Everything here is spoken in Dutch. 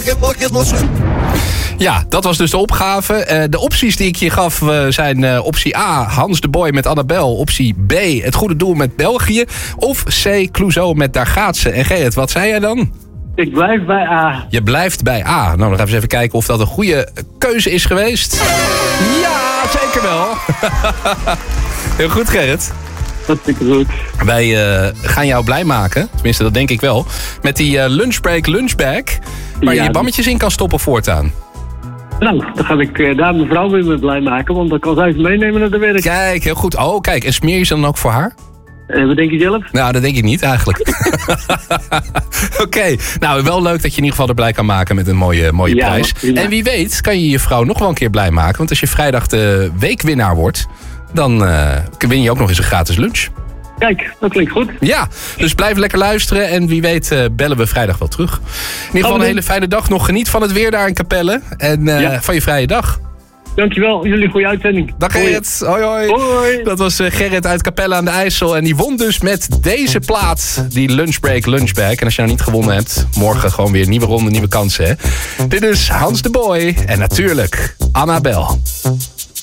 Ja, dat was dus de opgave. De opties die ik je gaf zijn optie A, Hans de Boy met Annabel. Optie B, Het Goede Doel met België. Of C, Clouseau met Daar gaat ze. En Gerrit, wat zei jij dan? Ik blijf bij A. Je blijft bij A. Nou, dan gaan we eens even kijken of dat een goede keuze is geweest. Ja, zeker wel. Heel goed, Gerrit. Hartstikke goed. Wij gaan jou blij maken. Tenminste, dat denk ik wel. Met die lunchbreak lunchbag. Waar je je bammetjes in kan stoppen voortaan. Nou, dan ga ik daar mijn vrouw weer mee blij maken. Want dan kan zij ze meenemen naar de werk. Kijk, heel goed. Oh, kijk. En smeer je ze dan ook voor haar? Wat denk je zelf? Nou, dat denk ik niet eigenlijk. Oké. Nou, wel leuk dat je in ieder geval er blij kan maken met een mooie prijs. Prima. En wie weet kan je je vrouw nog wel een keer blij maken. Want als je vrijdag de weekwinnaar wordt, dan win je ook nog eens een gratis lunch. Kijk, dat klinkt goed. Ja, dus blijf lekker luisteren en wie weet bellen we vrijdag wel terug. In ieder geval een hele fijne dag nog. Geniet van het weer daar in Capelle en van je vrije dag. Dankjewel, jullie goede uitzending. Dag Gerrit. Hoi hoi. Hoi. Dat was Gerrit uit Capelle aan de IJssel. En die won dus met deze plaat, die lunchbreak lunchbag. En als je nou niet gewonnen hebt, morgen gewoon weer nieuwe ronde, nieuwe kansen. Hè? Dit is Hans de Boy en natuurlijk Annabel.